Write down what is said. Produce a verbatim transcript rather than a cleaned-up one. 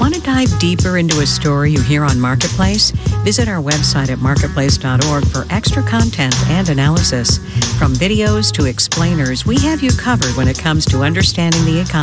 Want to dive deeper into a story you hear on Marketplace? Visit our website at marketplace dot org for extra content and analysis. From videos to explainers, we have you covered when it comes to understanding the economy.